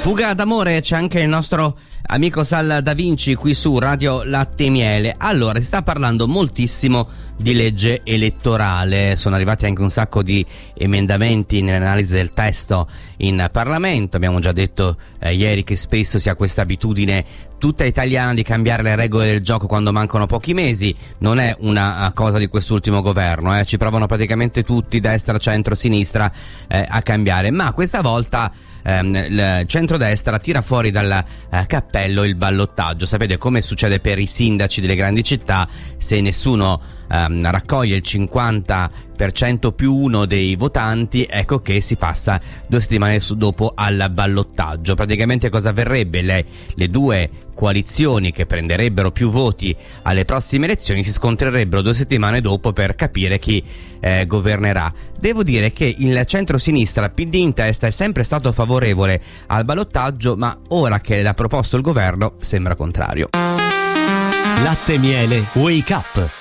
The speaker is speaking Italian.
Fuga d'amore, c'è anche il nostro amico Sal Da Vinci qui su Radio Latte e Miele. Allora, si sta parlando moltissimo di legge elettorale, sono arrivati anche un sacco di emendamenti nell'analisi del testo in Parlamento. Abbiamo già detto ieri che spesso si ha questa abitudine tutta italiana di cambiare le regole del gioco quando mancano pochi mesi. Non è una cosa di quest'ultimo governo, ci provano praticamente tutti, destra, centro, sinistra, a cambiare, ma questa volta il centrodestra tira fuori dal cappello il ballottaggio. Sapete come succede per i sindaci delle grandi città: se nessuno raccoglie il 50% più uno dei votanti, ecco che si passa 2 settimane dopo al ballottaggio. Praticamente cosa avverrebbe? Le due coalizioni che prenderebbero più voti alle prossime elezioni si scontrerebbero 2 settimane dopo per capire chi governerà. Devo dire che il centro-sinistra, PD in testa, è sempre stato favorevole al ballottaggio, ma ora che l'ha proposto il governo sembra contrario. Latte e Miele Wake Up.